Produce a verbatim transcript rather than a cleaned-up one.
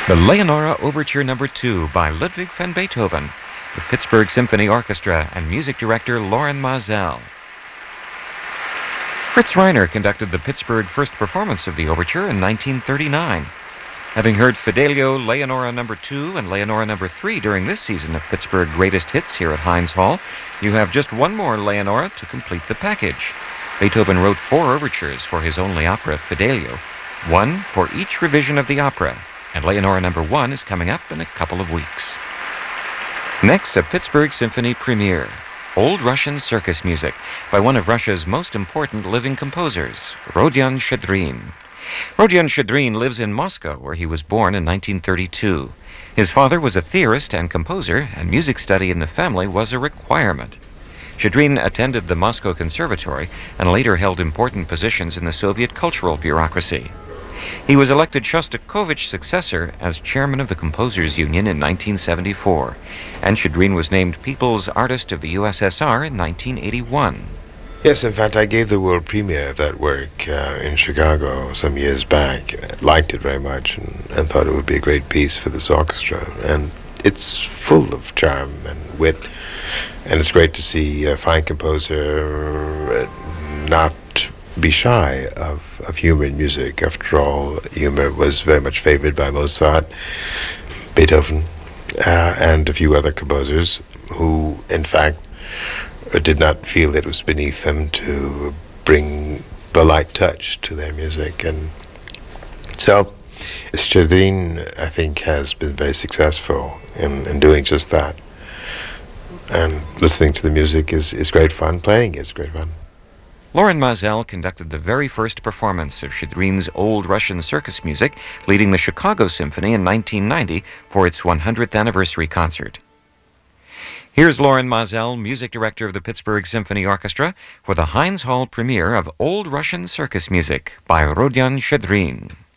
The Leonora Overture Number two by Ludwig van Beethoven, the Pittsburgh Symphony Orchestra, and music director Lorin Maazel. Fritz Reiner conducted the Pittsburgh first performance of the overture in nineteen thirty-nine. Having heard Fidelio, Leonora Number two, and Leonora Number three during this season of Pittsburgh Greatest Hits here at Heinz Hall, you have just one more Leonora to complete the package. Beethoven wrote four overtures for his only opera, Fidelio, one for each revision of the opera, and Leonora Number one is coming up in a couple of weeks. Next, a Pittsburgh Symphony premiere, Old Russian Circus Music, by one of Russia's most important living composers, Rodion Shchedrin. Rodion Shchedrin lives in Moscow, where he was born in nineteen thirty-two. His father was a theorist and composer, and music study in the family was a requirement. Shchedrin attended the Moscow Conservatory and later held important positions in the Soviet cultural bureaucracy. He was elected Shostakovich's successor as chairman of the Composers Union in nineteen seventy-four, and Shchedrin was named People's Artist of the U S S R in nineteen eighty-one. Yes, in fact, I gave the world premiere of that work uh, in Chicago some years back. Liked it very much and, and thought it would be a great piece for this orchestra. And it's full of charm and wit, and it's great to see a fine composer uh, not be shy of, of humor in music. After all, humor was very much favored by Mozart, Beethoven, uh, and a few other composers who, in fact, did not feel it was beneath them to bring the light touch to their music. And so Shchedrin, I think, has been very successful in, in doing just that. And listening to the music is, is great fun. Playing is great fun. Lorin Maazel conducted the very first performance of Shchedrin's Old Russian Circus Music, leading the Chicago Symphony in nineteen ninety for its one hundredth anniversary concert. Here's Lorin Maazel, music director of the Pittsburgh Symphony Orchestra, for the Heinz Hall premiere of Old Russian Circus Music by Rodion Shchedrin.